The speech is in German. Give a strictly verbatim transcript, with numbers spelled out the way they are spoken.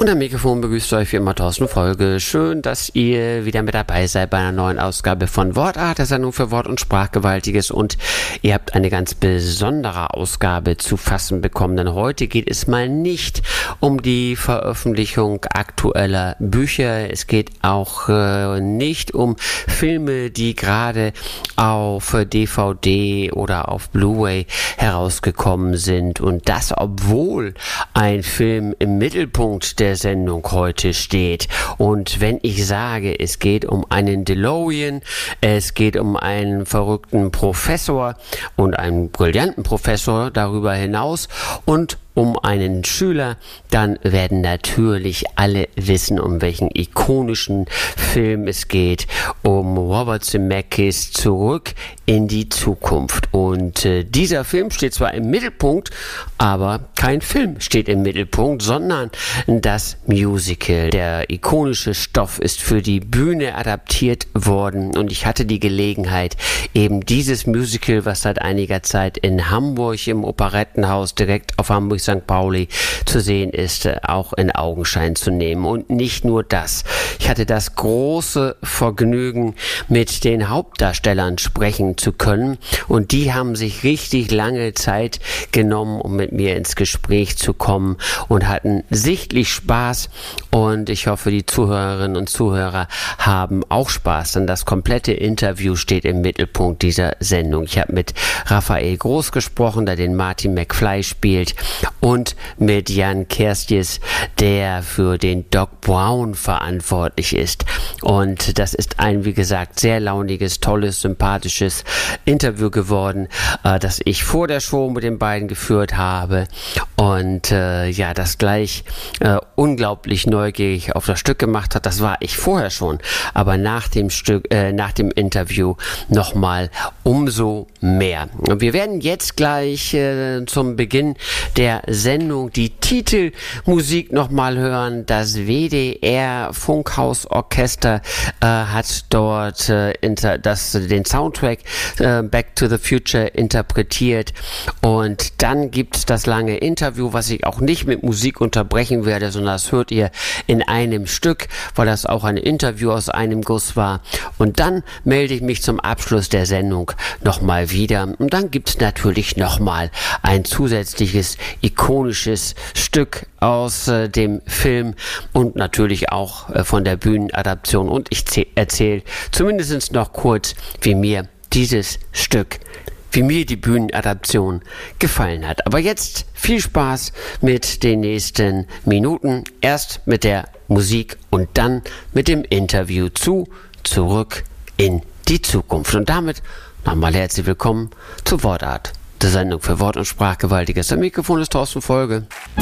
Und am Mikrofon begrüßt euch wie immer Thorsten Folge. Schön, dass ihr wieder mit dabei seid bei einer neuen Ausgabe von Wortart, der Sendung für Wort- und Sprachgewaltiges. Und ihr habt eine ganz besondere Ausgabe zu fassen bekommen, denn heute geht es mal nicht um die Veröffentlichung aktueller Bücher. Es geht auch äh, nicht um Filme, die gerade auf D V D oder auf Blu-ray herausgekommen sind. Und das, obwohl ein Film im Mittelpunkt der Sendung heute steht. Und wenn ich sage, es geht um einen DeLorean, es geht um einen verrückten Professor und einen brillanten Professor darüber hinaus und um einen Schüler, dann werden natürlich alle wissen, um welchen ikonischen Film es geht, um Robert Zemeckis Zurück in die Zukunft. Und äh, dieser Film steht zwar im Mittelpunkt, aber kein Film steht im Mittelpunkt, sondern das Musical. Der ikonische Stoff ist für die Bühne adaptiert worden und ich hatte die Gelegenheit, eben dieses Musical, was seit einiger Zeit in Hamburg im Operettenhaus direkt auf Hamburg Sankt Pauli zu sehen ist, auch in Augenschein zu nehmen. Und nicht nur das. Ich hatte das große Vergnügen, mit den Hauptdarstellern sprechen zu können. Und die haben sich richtig lange Zeit genommen, um mit mir ins Gespräch zu kommen und hatten sichtlich Spaß. Und ich hoffe, die Zuhörerinnen und Zuhörer haben auch Spaß, denn das komplette Interview steht im Mittelpunkt dieser Sendung. Ich habe mit Raphael Groß gesprochen, der den Martin McFly spielt, und mit Jan Kerstjes, der für den Doc Brown verantwortlich ist. Und das ist ein, wie gesagt, sehr launiges, tolles, sympathisches Interview geworden, äh, das ich vor der Show mit den beiden geführt habe. Und äh, ja, das gleich äh, unglaublich neugierig auf das Stück gemacht hat. Das war ich vorher schon, aber nach dem Stück, äh, nach dem Interview nochmal umso mehr. Und wir werden jetzt gleich äh, zum Beginn der Sendung die Titelmusik nochmal hören. Das W D R Funkhausorchester äh, hat dort äh, inter, das, den Soundtrack äh, Back to the Future interpretiert. Und dann gibt es das lange Interview, was ich auch nicht mit Musik unterbrechen werde, sondern das hört ihr in einem Stück, weil das auch ein Interview aus einem Guss war. Und dann melde ich mich zum Abschluss der Sendung nochmal wieder. Und dann gibt es natürlich nochmal ein zusätzliches ikonisches Stück aus äh, dem Film und natürlich auch äh, von der Bühnenadaption. Und ich erzähle zumindest noch kurz, wie mir dieses Stück, wie mir die Bühnenadaption gefallen hat. Aber jetzt viel Spaß mit den nächsten Minuten. Erst mit der Musik und dann mit dem Interview zu Zurück in die Zukunft. Und damit nochmal herzlich willkommen zu Wortart, der Sendung für Wort- und Sprachgewaltiges. Am Mikrofon ist Thorsten Folge.